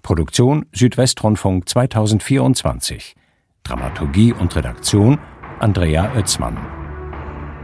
Produktion Südwestrundfunk 2024. Dramaturgie und Redaktion Andrea Oetzmann.